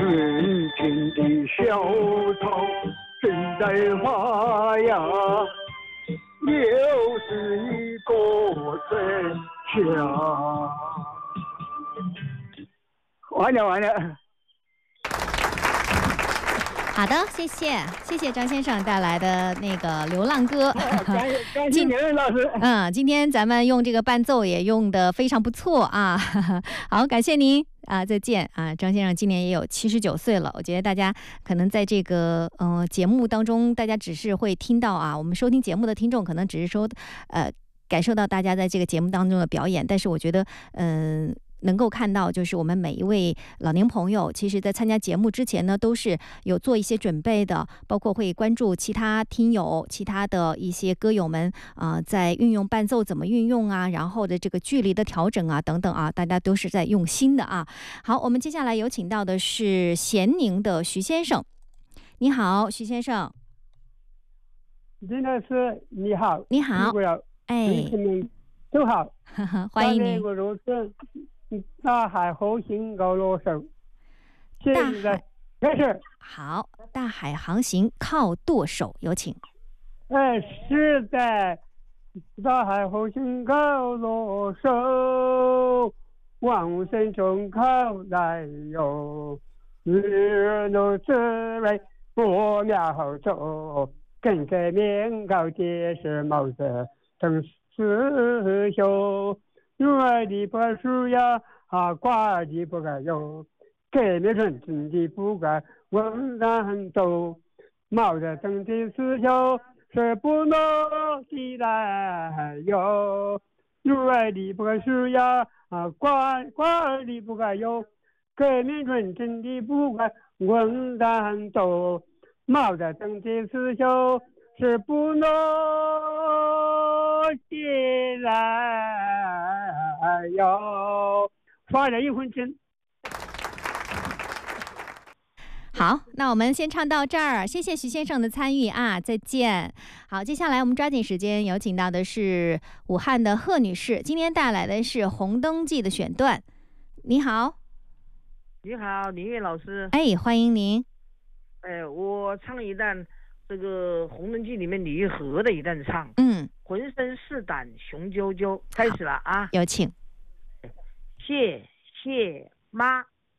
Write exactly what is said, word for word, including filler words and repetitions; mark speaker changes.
Speaker 1: 纯情的小草正在发芽，又是一个春夏。完了完了。
Speaker 2: 好的，谢谢谢谢张先生带来的那个流浪歌。
Speaker 1: 感谢感谢刘老师。
Speaker 2: 嗯，今天咱们用这个伴奏也用得非常不错啊。好，感谢您啊，再见啊。张先生今年也有七十九岁了，我觉得大家可能在这个呃节目当中，大家只是会听到啊，我们收听节目的听众可能只是说呃感受到大家在这个节目当中的表演，但是我觉得嗯。呃能够看到，就是我们每一位老年朋友，其实在参加节目之前呢，都是有做一些准备的，包括会关注其他听友、其他的一些歌友们啊、呃，在运用伴奏怎么运用啊，然后的这个距离的调整啊，等等啊，大家都是在用心的啊。好，我们接下来有请到的是咸宁的徐先生，你好，徐先生。
Speaker 1: 林老师你好。
Speaker 2: 你好。哎，
Speaker 1: 你们都好。
Speaker 2: 欢迎您。
Speaker 1: 我如此。大海航行靠舵手，现在开始。
Speaker 2: 好，大海航行靠舵手，有请。
Speaker 1: 哎，是在大海航行靠舵手，往生中靠来游，日落之为不妙走，更改面高结实帽子正思修。入爱的不树呀，啊，挂的不该有，改变纯真的不该往上走，冒着正的思想是不能的来有。入爱的不该树呀，啊，挂挂的不该有，改变纯真的不该往上走，冒着正的思想是不能的来。哎呦，发了一魂真。
Speaker 2: 好，那我们先唱到这儿，谢谢徐先生的参与啊，再见。好，接下来我们抓紧时间有请到的是武汉的贺女士，今天带来的是《红灯记》的选段。你好。
Speaker 3: 你好，林月老师。
Speaker 2: 哎，欢迎您。
Speaker 3: 哎，我唱一段这个《红灯记》里面李玉和的一段唱。
Speaker 2: 嗯。
Speaker 3: 浑身是胆雄赳赳，开始了啊！
Speaker 2: 有请。
Speaker 3: 谢谢妈。